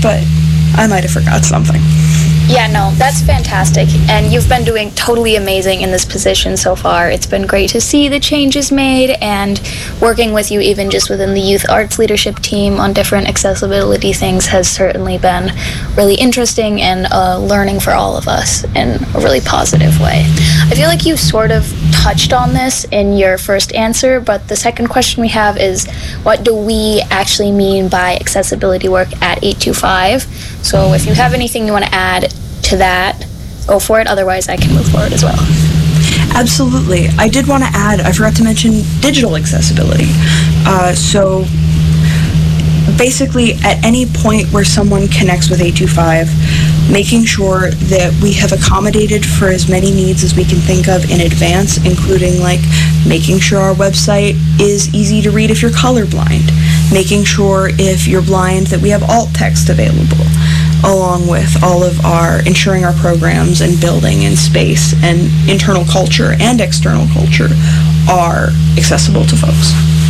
but I might have forgot something. Yeah, no, that's fantastic. And you've been doing totally amazing in this position so far. It's been great to see the changes made, and working with you even just within the youth arts leadership team on different accessibility things has certainly been really interesting and learning for all of us in a really positive way. I feel like you sort of touched on this in your first answer, but the second question we have is, what do we actually mean by accessibility work at 825? So if you have anything you want to add to that, go for it. Otherwise, I can move forward as well. Absolutely. I did want to add, I forgot to mention digital accessibility. So basically, at any point where someone connects with 825, making sure that we have accommodated for as many needs as we can think of in advance, including like making sure our website is easy to read if you're colorblind, making sure if you're blind that we have alt text available, along with all of ensuring our programs and building and space and internal culture and external culture are accessible to folks.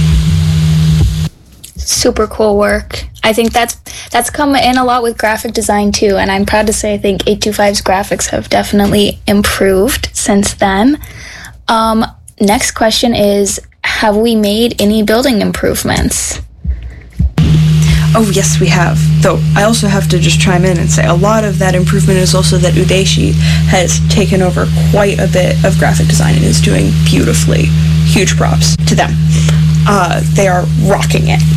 Super cool work. I think that's come in a lot with graphic design too, and I'm proud to say I think 825's graphics have definitely improved since then. Next question is, have we made any building improvements? Oh, yes, we have. Though I also have to just chime in and say a lot of that improvement is also that Udeshi has taken over quite a bit of graphic design and is doing beautifully. Huge props to them. They are rocking it.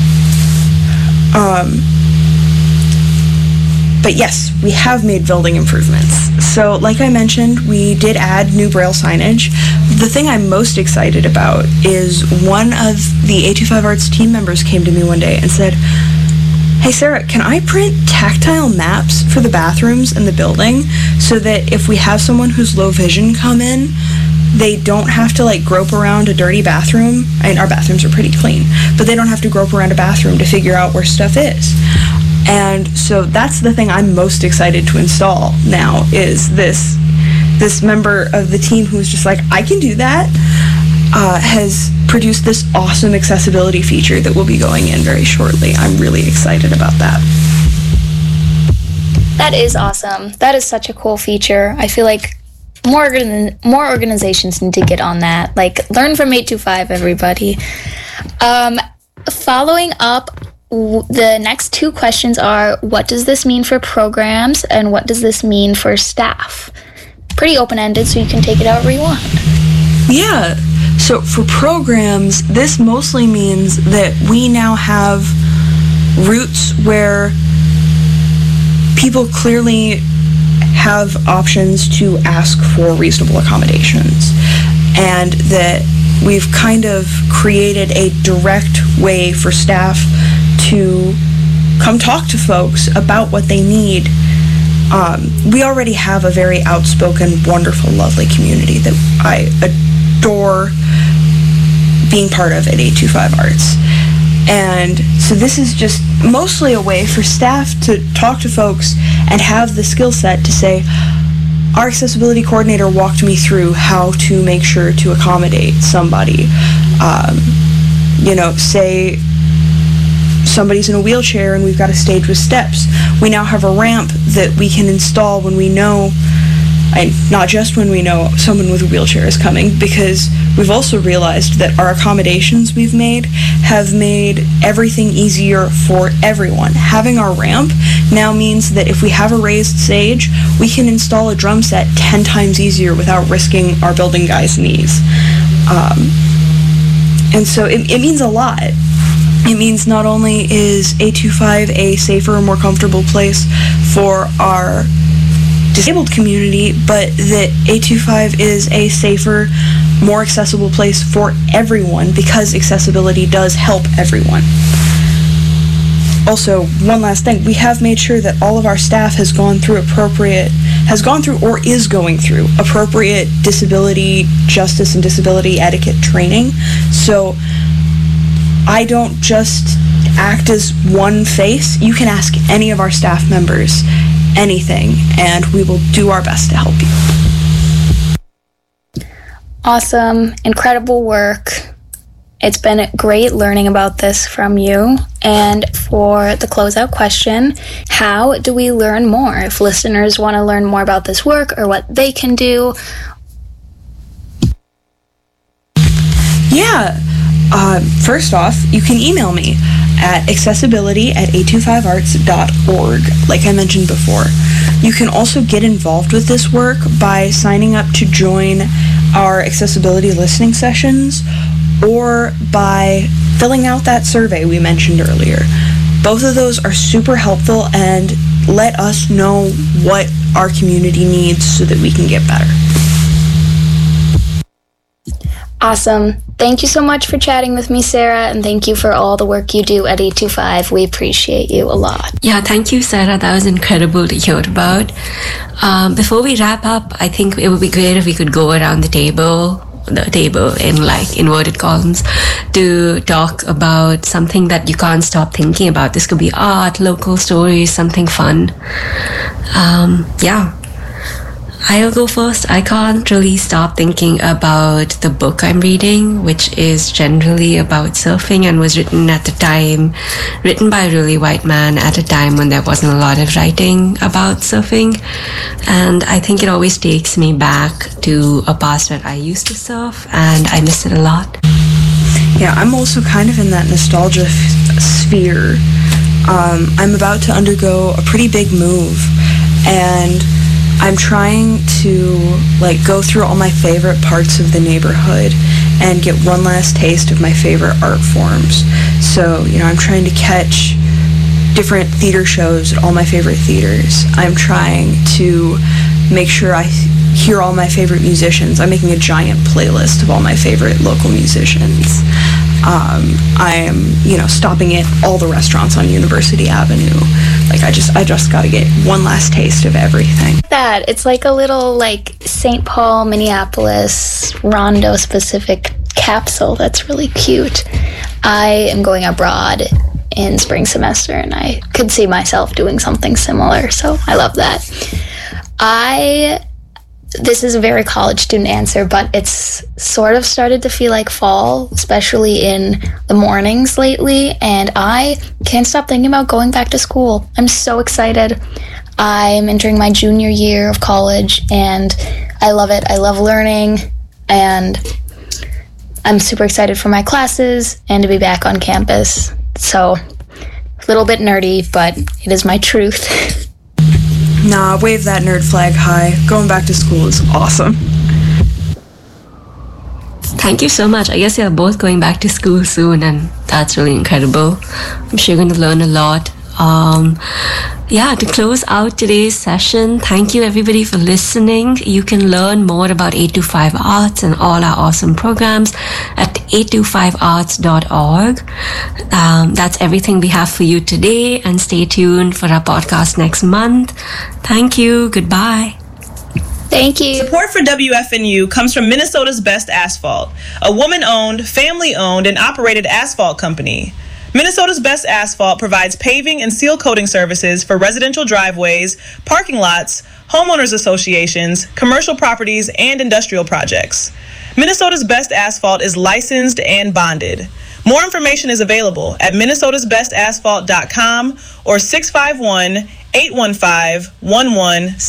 But yes, we have made building improvements. So like I mentioned, we did add new Braille signage. The thing I'm most excited about is one of the 825 Arts team members came to me one day and said, "Hey Sarah, can I print tactile maps for the bathrooms in the building so that if we have someone who's low vision come in, they don't have to like grope around a dirty bathroom?" And our bathrooms are pretty clean, but they don't have to grope around a bathroom to figure out where stuff is. And so that's the thing I'm most excited to install now, is this member of the team who's just like, I can do that, has produced this awesome accessibility feature that will be going in very shortly. I'm really excited about that. That is awesome. That is such a cool feature. I feel like more organizations need to get on that. Like, learn from 825, everybody. Following up, the next two questions are, what does this mean for programs and what does this mean for staff? Pretty open-ended, so you can take it however you want. Yeah, so for programs, this mostly means that we now have routes where people clearly have options to ask for reasonable accommodations, and that we've kind of created a direct way for staff to come talk to folks about what they need. We already have a very outspoken, wonderful, lovely community that I adore being part of at 825 Arts. And so this is just mostly a way for staff to talk to folks and have the skill set to say, our accessibility coordinator walked me through how to make sure to accommodate somebody. Say somebody's in a wheelchair and we've got a stage with steps. We now have a ramp that we can install when we know, and not just when we know someone with a wheelchair is coming, because we've also realized that our accommodations we've made have made everything easier for everyone. Having our ramp now means that if we have a raised stage, we can install a drum set 10 times easier without risking our building guys' knees. And so it means a lot. It means not only is 825 a safer, more comfortable place for our disabled community, but that 825 is a safer, more accessible place for everyone, because accessibility does help everyone. Also, one last thing, we have made sure that all of our staff has gone through or is going through appropriate disability justice and disability etiquette training. So I don't just act as one face. You can ask any of our staff members anything, and we will do our best to help you. Awesome. Incredible work. It's been great learning about this from you. And for the closeout question, how do we learn more? If listeners want to learn more about this work or what they can do. Yeah. First off, you can email me at accessibility@825arts.org, like I mentioned before. You can also get involved with this work by signing up to join our accessibility listening sessions or by filling out that survey we mentioned earlier. Both of those are super helpful and let us know what our community needs so that we can get better. Awesome. Thank you so much for chatting with me, Sarah, and thank you for all the work you do at 825. We appreciate you a lot. Yeah, thank you, Sarah. That was incredible to hear about. Before we wrap up, I think it would be great if we could go around the table in like inverted columns, to talk about something that you can't stop thinking about. This could be art, local stories, something fun. Yeah. I'll go first. I can't really stop thinking about the book I'm reading, which is generally about surfing and was written by a really white man at a time when there wasn't a lot of writing about surfing. And I think it always takes me back to a past where I used to surf, and I miss it a lot. Yeah, I'm also kind of in that nostalgia sphere. I'm about to undergo a pretty big move, and I'm trying to go through all my favorite parts of the neighborhood and get one last taste of my favorite art forms. So, I'm trying to catch different theater shows at all my favorite theaters. I'm trying to make sure I hear all my favorite musicians. I'm making a giant playlist of all my favorite local musicians. I am, stopping at all the restaurants on University Avenue. I just got to get one last taste of everything. It's like a little St. Paul, Minneapolis, Rondo specific capsule. That's really cute. I am going abroad in spring semester, and I could see myself doing something similar. So I love that. This is a very college student answer, but it's sort of started to feel like fall, especially in the mornings lately, and I can't stop thinking about going back to school. I'm so excited. I'm entering my junior year of college, and I love it. I love learning, and I'm super excited for my classes and to be back on campus. So, a little bit nerdy, but it is my truth. Nah, wave that nerd flag high. Going back to school is awesome. Thank you so much. I guess you're both going back to school soon, and that's really incredible. I'm sure you're going to learn a lot. To close out today's session, thank you everybody for listening. You can learn more about 825 Arts and all our awesome programs at 825arts.org. That's everything we have for you today, and stay tuned for our podcast next month. Thank you. Goodbye. Thank you. Support for WFNU comes from Minnesota's Best Asphalt, a woman-owned, family-owned, and operated asphalt company. Minnesota's Best Asphalt provides paving and seal coating services for residential driveways, parking lots, homeowners associations, commercial properties, and industrial projects. Minnesota's Best Asphalt is licensed and bonded. More information is available at minnesotasbestasphalt.com or 651-815-11